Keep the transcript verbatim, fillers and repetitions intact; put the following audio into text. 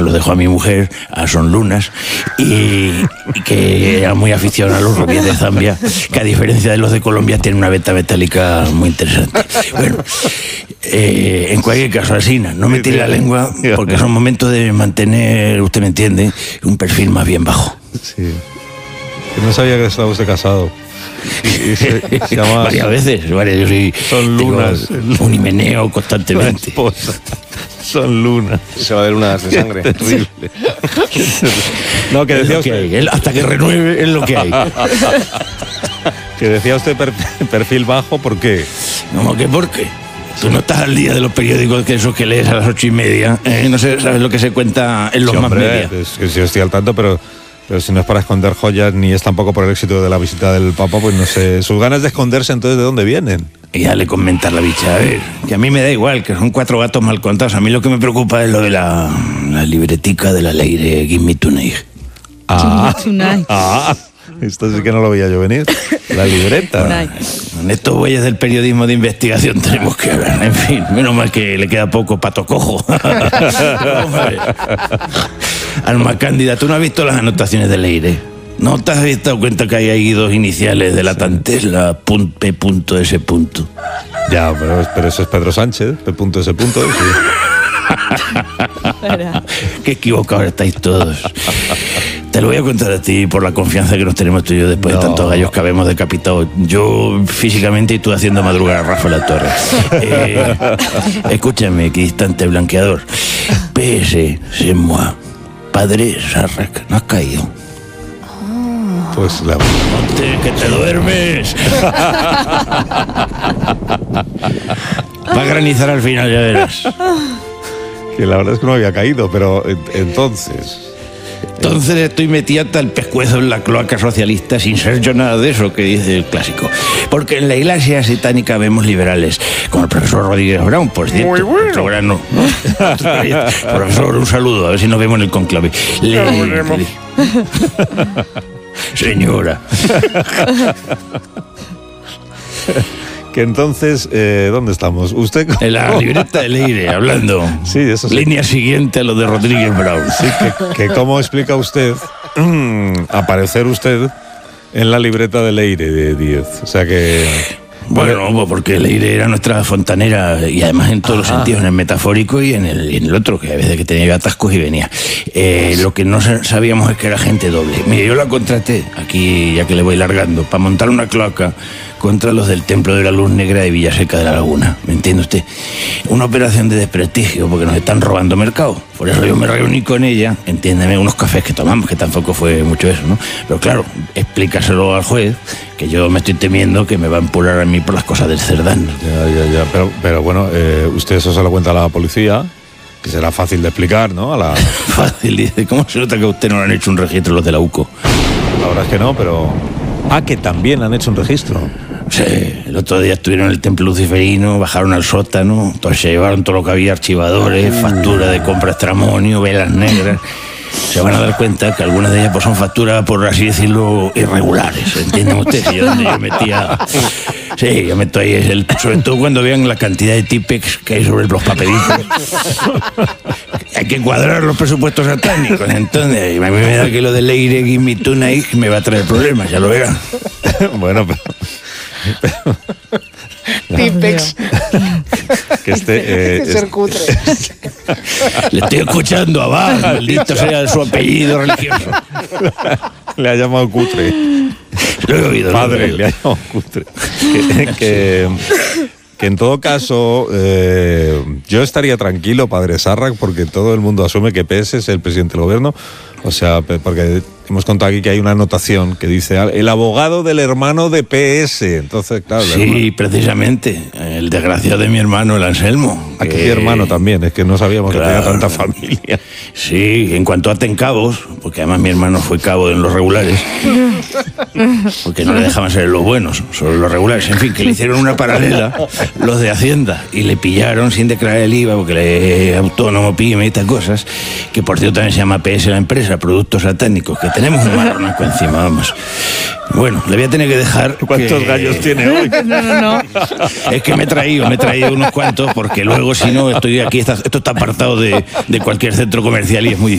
lo dejó a mi mujer, a Son Lunas, y, y que era muy aficionado a los rubíes de Zambia, que a diferencia de los de Colombia tienen una veta metálica muy interesante. Bueno, eh, en cualquier caso, Alsina, no me tire la lengua, porque son momentos de mantener, usted me entiende, un perfil más bien bajo. Sí. Que no sabía que estaba usted casado. Y, y se, y se llama... Varias veces, varias, yo soy... Son lunas. Un himeneo constantemente. Son lunas. Se va a ver unas de sangre. Terrible. No, que decía que usted... hay, hasta que renueve es lo que hay. Que decía usted per, perfil bajo, ¿por qué? No, ¿qué por qué? Tú no estás al día de los periódicos que esos que lees a las ocho y media, ¿eh? No sé, sabes lo que se cuenta en los Sí, más hombre, media. Es que sí estoy al tanto, pero... Pero si no es para esconder joyas, ni es tampoco por el éxito de la visita del Papa, pues no sé. Sus ganas de esconderse, entonces, ¿de dónde vienen? Y ya le comenta la bicha, a ver, que a mí me da igual, que son cuatro gatos mal contados. A mí lo que me preocupa es lo de la, la libretica de la ley de Give Me Tonight. Ah, Give me tonight. ah, esto sí que no lo veía yo venir. La libreta. En estos bueyes del periodismo de investigación tenemos que ver. En fin, menos mal que le queda poco pato cojo. Alma Cándida, ¿tú no has visto las anotaciones de Leire? ¿No te has dado cuenta que hay ahí dos iniciales de la Tantesla, P. S. Ya, pero, pero eso es Pedro Sánchez, P. S. Sí. Qué equivocados estáis todos. Te lo voy a contar a ti por la confianza que nos tenemos tú y yo después no. de tantos gallos que habemos decapitado. Yo físicamente y tú haciendo madrugar a Rafa La Torre. Eh, escúchame, que distante blanqueador. P S, c'est moi. Padre Sarrac, no has caído. Pues la... Ponte, que te duermes. Va a granizar al final, ya verás. Que la verdad es que no había caído, pero entonces... Entonces estoy metida hasta el pescuezo en la cloaca socialista sin ser yo nada de eso que dice el clásico. Porque en la iglesia satánica vemos liberales, como el profesor Rodríguez Brown, por cierto. Muy bueno. Grano. Profesor, un saludo, a ver si nos vemos en el conclave. Le... Le... Señora. Que entonces, eh, ¿dónde estamos? ¿Usted? En la libreta de Leire, hablando. Sí, eso sí. Línea siguiente a lo de Rodríguez Brown. Sí, que, que ¿cómo explica usted aparecer usted en la libreta de Leire de diez? O sea que... Bueno, porque Leire era nuestra fontanera y además en todos Ajá. los sentidos, en el metafórico y en el, y en el otro, que a veces que tenía atascos y venía. Eh, lo que no sabíamos es que era gente doble. Mire, yo la contraté, aquí ya que le voy largando, para montar una cloaca contra los del Templo de la Luz Negra de Villaseca de la Laguna. ¿Me entiende usted? Una operación de desprestigio porque nos están robando mercado. Por eso yo me reuní con ella, entiéndeme, unos cafés que tomamos, que tampoco fue mucho eso, ¿no? Pero claro, explícaselo al juez, que yo me estoy temiendo que me va a empurar a mí por las cosas del Cerdán. Ya, ya, ya. Pero, pero bueno, eh, usted eso se lo cuenta a la policía, que será fácil de explicar, ¿no? A la... Fácil, dice. ¿Cómo se nota que a usted no le han hecho un registro los de la U C O? La verdad es que no, pero... Ah, que también han hecho un registro. Sí, el otro día estuvieron en el templo luciferino, bajaron al sótano, entonces se llevaron todo lo que había, archivadores, factura de compra extramonio, velas negras. Se van a dar cuenta que algunas de ellas pues, son facturas, por así decirlo, irregulares. ¿Entienden ustedes? Yo donde yo metía... Sí, yo meto ahí, el, sobre todo cuando vean la cantidad de tipex que hay sobre los papelitos. Hay que cuadrar los presupuestos satánicos. Entonces, a mí me da que lo de Leire Give Me Tonight me va a traer problemas, ya lo verán. Bueno, pero... pero... Tipex. Que este, eh, Hay que ser cutre. Le estoy escuchando a Bach, maldito sea su apellido religioso. Le ha llamado cutre. Lo he oído. Padre, lo he oído. le ha llamado cutre. Que, que, que en todo caso, eh, yo estaría tranquilo, padre Sarrac, porque todo el mundo asume que P S es el presidente del gobierno. O sea, porque hemos contado aquí que hay una anotación que dice el abogado del hermano de P S. Entonces, claro. Sí, hermano. Precisamente. El desgraciado de mi hermano, el Anselmo. Aquí que... hermano también, es que no sabíamos claro. que tenía tanta familia. Sí, en cuanto a tencabos, porque además mi hermano fue cabo en los regulares, porque no le dejaban ser los buenos, solo los regulares. En fin, que le hicieron una paralela los de Hacienda y le pillaron sin declarar el I V A, porque le autónomo, pyme y estas cosas, que por cierto también se llama P S la empresa, Productos Satánicos, que tenemos un marronaco encima, vamos. Bueno, le voy a tener que dejar. ¿Cuántos que... gallos tiene hoy? No, no, no. Es que me he traído, me he traído unos cuantos, porque luego si no estoy aquí, esto está apartado de, de cualquier centro comercial y es muy